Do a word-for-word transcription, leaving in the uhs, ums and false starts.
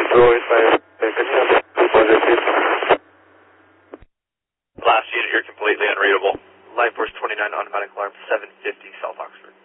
Roy five, Last unit here completely unreadable. Line Force twenty-nine automatic alarm seven fifty South Oxford.